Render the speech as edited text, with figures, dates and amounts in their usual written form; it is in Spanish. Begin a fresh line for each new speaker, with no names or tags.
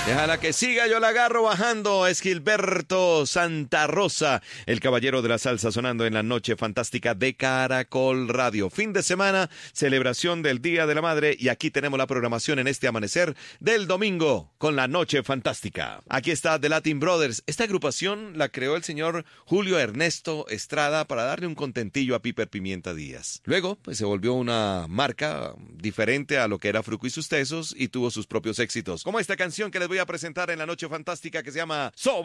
Déjala que siga, yo la agarro bajando. Es Gilberto Santa Rosa, el caballero de la salsa, sonando en la noche fantástica de Caracol Radio. Fin de semana, celebración del Día de la Madre, y aquí tenemos la programación en este amanecer del domingo con la noche fantástica. Aquí está The Latin Brothers. Esta agrupación la creó el señor Julio Ernesto Estrada para darle un contentillo a Piper Pimienta Díaz. Luego, pues se volvió una marca diferente a lo que era Fruco y sus Tesos y tuvo sus propios éxitos, como esta canción que les voy a presentar en la noche fantástica que se llama